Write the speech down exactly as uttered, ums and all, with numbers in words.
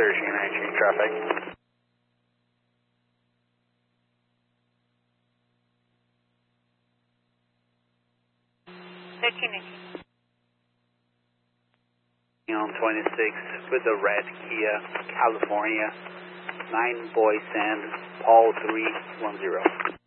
thirteen nineteen traffic. thirteen nineteen. On twenty-six with the red Kia, California, nine Boy Sand, Paul three one zero.